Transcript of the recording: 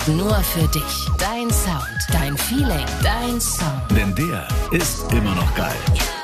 Nur für dich. Dein Sound, dein Feeling, dein Song. Denn der ist immer noch geil.